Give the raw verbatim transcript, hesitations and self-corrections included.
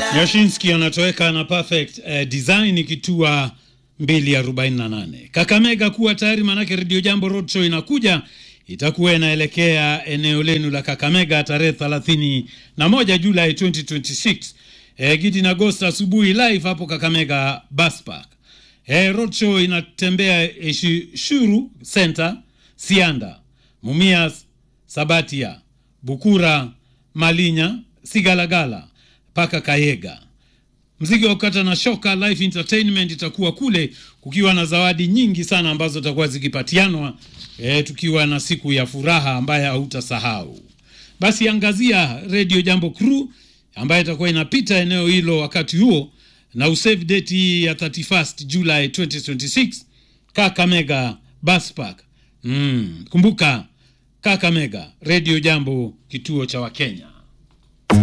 Yashinsky anatoweka na Perfect uh, Design ikitua mbili arobaini na nane. Kakamega kuwa tayari, manake Radio Jambo Roadshow inakuja, itakuwa inaelekea eneo lenu la Kakamega tarehe thelathini na moja Julai twenty twenty-six. Eh, Gidi na Agosta asubuhi live hapo Kakamega Bus Park. Eh, Roadshow inatembea eh, Shuru Center, Sianda, Mumias, Sabatia, Bukura, Malinya, Sigalagala, paka Kayega. Mziki wa kukata na shoka live entertainment itakuwa kule, kukiwa na zawadi nyingi sana ambazo zitakuwa zikipatianwa eh, tukiwa na siku ya furaha ambaye hautasahau. Basi angazia Radio Jambo Crew ambaye itakuwa inapita eneo hilo wakati huo, na usave date ya thirty-first July twenty twenty-six, Kakamega Bus Park. Mm, kumbuka Kakamega, Radio Jambo, kituo cha Wakenya.